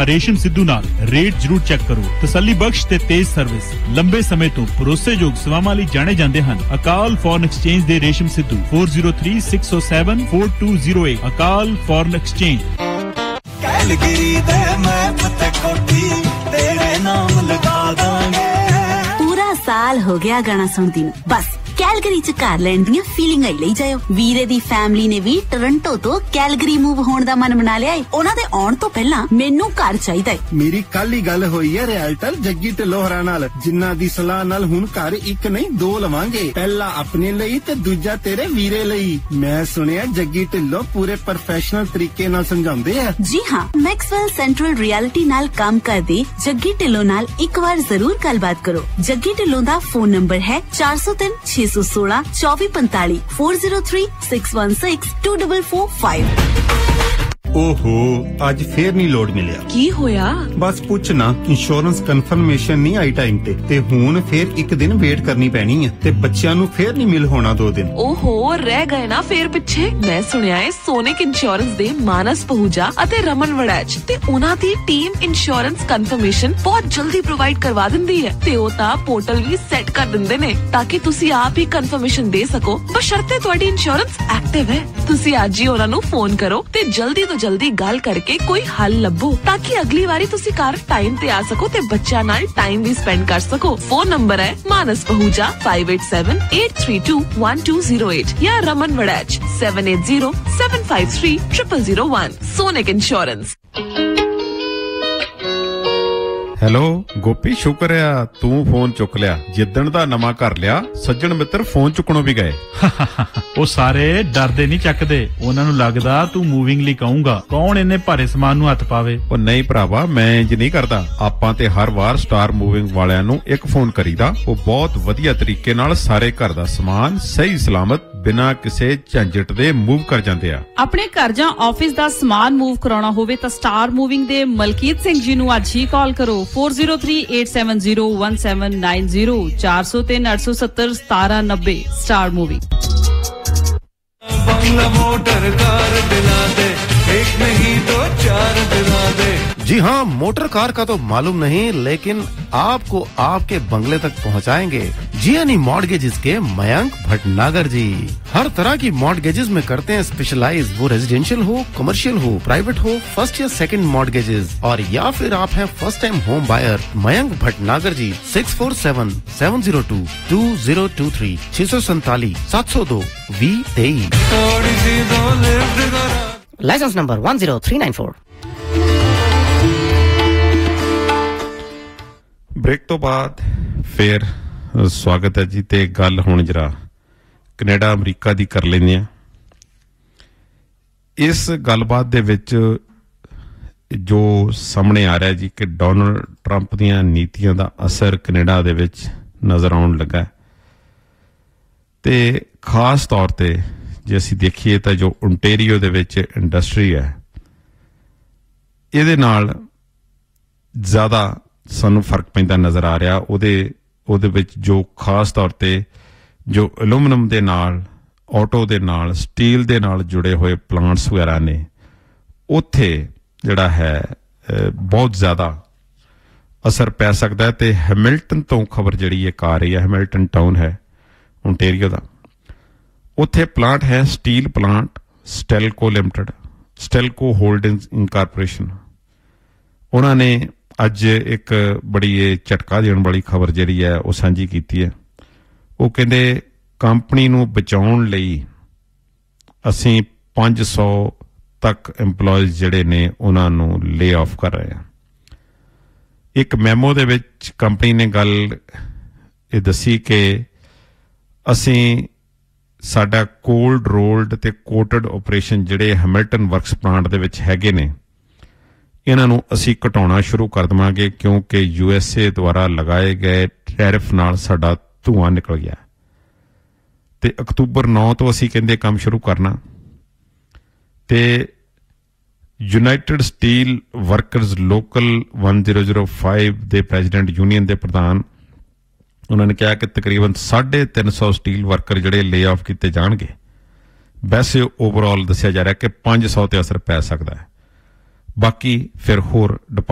ਤਾਂ ਰੇਸ਼ਮ ਸਿੱਧੂ ਨਾਲ ਰੇਟ ਜ਼ਰੂਰ ਚੈੱਕ ਕਰੋ। ਤਸੱਲੀ ਬਖਸ਼ ਤੇ ਤੇਜ਼ ਸਰਵਿਸ, ਲੰਬੇ ਸਮੇਂ ਤੋਂ ਭਰੋਸੇਯੋਗ ਸੇਵਾਵਾਂ ਲਈ ਜਾਣੇ ਜਾਂਦੇ ਹਨ। ਅਕਾਲ ਫੋਰਨ ਐਕਸਚੇਂਜ ਦੇ ਰੇਸ਼ਮ ਸਿੱਧੂ 4036074208 ਅਕਾਲ ਫੋਰਨ ਐਕਸਚੇਂਜ। ਕੈਲਗਰੀ ਦੇ ਮੈਂ ਫਤਿਹ ਕੋਠੀ ਤੇਰੇ ਨਾਮ ਲਗਾ ਦਾਂਗੇ। पूरा साल हो गया गाना सुनदी नूं, बस कैलगरी च घर लैण दियां फीलिंगां ही लई जाओ। वीरे दी फैमिली ने भी टोरंटो तो कैलगरी मूव होण दा मन बना लिया है। उन्हां दे आउण तो पहला मैनू घर चाहीदा है। मेरी कल ही गल होई है रियल्टर जग्गी ढिल्लों नाल, जिन्हां दी सलाह नाल हुण घर एक नहीं दो लवांगे। पहला अपने लई ते दूजा तेरे वीरे लई। मैं सुनिया जग्गी ढिल्लों पूरे प्रोफेशनल तरीके नाल समझाउंदे आ। जी हां, मैक्सवेल सेंट्रल रियलिटी नाल काम करदे जग्गी ढिल्लों नाल एक बार जरूर गलबात करो। जग्गी ढिल्लों दा फोन नंबर है 403 616 2445 403 616 2445। ओहो आज फिर नहीं लोड मिलिया। की होया? बस पुछ ना, इंश्योरेंस कन्फर्मेशन नहीं आई टाइम ते हुण फिर एक दिन वेट करनी पैनी है ते बच्चियां नू फिर नहीं मिल होना 2 दिन। ओहो रह गए ना फिर पिछे। मैं सुनिया है सोनिक इंश्योरेंस दे मानस पहूजा अते रमन वड़ैच ते उन्हां दी टीम इंश्योरेंस कन्फर्मेशन बहुत जल्दी प्रोवाइड करवा दिंदी है ते ओ तां पोर्टल भी सेट कर दिंदे ने ताकि तुसी आप ही कन्फर्मेशन दे सको, बशर्ते तुहाडी इंश्योरेंस एक्टिव है। तुसी अज ही उन्हां नू फोन करो ते जल्दी तो जल्दी गल करके कोई हल लभो ताकि अगली बारी तुसी घर टाइम ते आ सको ते बच्चा नाल टाइम भी स्पेंड कर सको। फोन नंबर है मानस पहूजा 5878321208 या Raman Waraich 7807530001। Sonic insurance. Hello Gopi, ਸ਼ੁਕਰ ਆ ਤੂੰ ਫੋਨ ਚੁੱਕ ਲਿਆ। ਜਿੱਦਣ ਦਾ ਨਵਾਂ ਘਰ ਲਿਆ ਸੱਜਣ ਮਿੱਤਰ ਫੋਨ ਚੁੱਕਣੋਂ ਵੀ ਗਏ। ਉਹ ਸਾਰੇ ਡਰਦੇ ਨਹੀਂ ਚੱਕਦੇ, ਉਹਨਾਂ ਨੂੰ ਲੱਗਦਾ ਤੂੰ ਮੂਵਿੰਗ ਲਈ ਕਹੂੰਗਾ। ਕੌਣ ਇੰਨੇ ਭਾਰੇ ਸਮਾਨ ਨੂੰ ਹੱਥ ਪਾਵੇ। ਉਹ ਨਹੀਂ ਭਰਾਵਾ, ਮੈਂ ਇੰਜ ਨਹੀਂ ਕਰਦਾ। ਆਪਾਂ ਤੇ ਹਰ ਵਾਰ ਸਟਾਰ ਮੂਵਿੰਗ ਵਾਲਿਆਂ ਨੂੰ ਇੱਕ ਫੋਨ ਕਰੀਦਾ। ਉਹ ਬਹੁਤ ਵਧੀਆ ਤਰੀਕੇ ਨਾਲ ਸਾਰੇ ਘਰ ਦਾ ਸਮਾਨ ਸਹੀ ਸਲਾਮਤ ਬਿਨਾਂ ਕਿਸੇ ਝੰਜਟ ਦੇ ਮੂਵ ਕਰ ਜਾਂਦੇ ਆ। ਆਪਣੇ ਘਰ ਜਾਂ ਆਫਿਸ ਦਾ ਸਮਾਨ ਮੂਵ ਕਰਾਉਣਾ ਹੋਵੇ ਤਾਂ ਸਟਾਰ ਮੂਵਿੰਗ ਦੇ ਮਲਕੀਤ ਸਿੰਘ ਜੀ ਨੂੰ ਅੱਜ ਹੀ ਕਾਲ ਕਰੋ 4038701790 403 870 1790। Star movie. बंगला मोटर कार दिला दे, एक नहीं तो 4 दिला दे। जी हाँ, मोटर कार का तो मालूम नहीं लेकिन आपको आपके बंगले तक पहुँचाएंगे जीएनई मॉर्टगेजेस के मयंक भटनागर जी। हर तरह की मॉर्टगेजेस में करते हैं स्पेशलाइज, वो रेजिडेंशियल हो, कमर्शियल हो, प्राइवेट हो, फर्स्ट या सेकंड मॉर्टगेजेस। और या फिर आप हैं first time home buyer, Mayank Bhatnagar जी 6477022023 647 702 2023। Licence number 10394। ਬ੍ਰੇਕ ਤੋਂ ਬਾਅਦ ਫੇਰ ਸਵਾਗਤ ਹੈ ਜੀ। ਤੇ ਗੱਲ ਹੁਣ ਜਰਾ ਕੈਨੇਡਾ ਅਮਰੀਕਾ ਦੀ ਕਰ ਲੈਂਦੇ ਆ। ਇਸ ਗੱਲਬਾਤ ਦੇ ਵਿੱਚ ਜੋ ਸਾਹਮਣੇ ਆ ਰਿਹਾ ਜੀ ਕਿ ਡੋਨਲਡ ਟਰੰਪ ਦੀਆਂ ਨੀਤੀਆਂ ਦਾ ਅਸਰ ਕੈਨੇਡਾ ਦੇ ਵਿੱਚ ਨਜ਼ਰ ਆਉਣ ਲੱਗਾ ਤੇ ਖਾਸ ਤੌਰ ਤੇ ਜੇ ਅਸੀਂ ਦੇਖੀਏ ਤਾਂ ਜੋ ਓਨਟਾਰੀਓ ਦੇ ਵਿੱਚ ਇੰਡਸਟਰੀ ਹੈ ਇਹਦੇ ਨਾਲ ਜ਼ਿਆਦਾ ਸਾਨੂੰ ਫਰਕ ਪੈਂਦਾ ਨਜ਼ਰ ਆ ਰਿਹਾ। ਉਹਦੇ ਵਿੱਚ ਜੋ ਖਾਸ ਤੌਰ ਤੇ ਜੋ ਐਲੂਮੀਨੀਅਮ ਦੇ ਨਾਲ, ਆਟੋ ਦੇ ਨਾਲ, ਸਟੀਲ ਦੇ ਨਾਲ ਜੁੜੇ ਹੋਏ ਪਲਾਂਟਸ ਵਗੈਰਾ ਨੇ, ਉੱਥੇ ਜਿਹੜਾ ਹੈ ਬਹੁਤ ਜ਼ਿਆਦਾ ਅਸਰ ਪੈ ਸਕਦਾ ਹੈ। ਤੇ ਹੈਮਿਲਟਨ ਤੋਂ ਖਬਰ ਜਿਹੜੀ ਇੱਕ ਆ ਰਹੀ ਹੈ, ਹੈਮਿਲਟਨ ਟਾਊਨ ਹੈ ਓਨਟਾਰੀਓ ਦਾ, ਉੱਥੇ ਪਲਾਂਟ ਹੈ ਸਟੀਲ ਪਲਾਂਟ ਸਟੈਲਕੋ ਲਿਮਟਿਡ, ਸਟੈਲਕੋ ਹੋਲਡਿੰਗਸ ਇਨਕਾਰਪੋਰੇਸ਼ਨ। ਉਹਨਾਂ ਨੇ ਅੱਜ ਇੱਕ ਬੜੀ ਇਹ ਝਟਕਾ ਦੇਣ ਵਾਲੀ ਖਬਰ ਜਿਹੜੀ ਹੈ ਉਹ ਸਾਂਝੀ ਕੀਤੀ ਹੈ। ਉਹ ਕਹਿੰਦੇ ਕੰਪਨੀ ਨੂੰ ਬਚਾਉਣ ਲਈ ਅਸੀਂ 500 ਤੱਕ EMPLOYEES ਜਿਹੜੇ ਨੇ ਉਹਨਾਂ ਨੂੰ ਲੇ ਆਫ ਕਰ ਰਹੇ ਹਾਂ। ਇੱਕ ਮੈਮੋ ਦੇ ਵਿੱਚ ਕੰਪਨੀ ਨੇ ਗੱਲ ਇਹ ਦੱਸੀ ਕਿ ਅਸੀਂ ਸਾਡਾ ਕੋਲਡ ਰੋਲਡ ਤੇ ਕੋਟਡ ਆਪਰੇਸ਼ਨ ਜਿਹੜੇ ਹੈਮਿਲਟਨ ਵਰਕਸ ਪਲਾਂਟ ਦੇ ਵਿੱਚ ਹੈਗੇ ਨੇ ਇਹਨਾਂ ਨੂੰ ਅਸੀਂ ਘਟਾਉਣਾ ਸ਼ੁਰੂ ਕਰ ਦੇਵਾਂਗੇ ਕਿਉਂਕਿ USA ਦੁਆਰਾ ਲਗਾਏ ਗਏ ਟੈਰਿਫ ਨਾਲ ਸਾਡਾ ਧੂਆਂ ਨਿਕਲ ਗਿਆ ਤੇ ਅਕਤੂਬਰ 9 ਤੋਂ ਅਸੀਂ ਕਹਿੰਦੇ ਕੰਮ ਸ਼ੁਰੂ ਕਰਨਾ। ਤੇ ਯੂਨਾਈਟਿਡ ਸਟੀਲ ਵਰਕਰਸ ਲੋਕਲ 1005 ਦੇ ਪ੍ਰੈਜ਼ੀਡੈਂਟ ਯੂਨੀਅਨ ਦੇ ਪ੍ਰਧਾਨ ਉਹਨਾਂ ਨੇ ਕਿਹਾ ਕਿ ਤਕਰੀਬਨ 350 ਸਟੀਲ ਵਰਕਰ ਜਿਹੜੇ ਲੇ ਆਫ ਕੀਤੇ ਜਾਣਗੇ। ਵੈਸੇ ਓਵਰਆਲ ਦੱਸਿਆ ਜਾ ਰਿਹਾ ਕਿ 500 ਤੇ ਅਸਰ ਪੈ ਸਕਦਾ ਹੈ। ਬਾਕੀ ਫਿਰ ਹੋਰ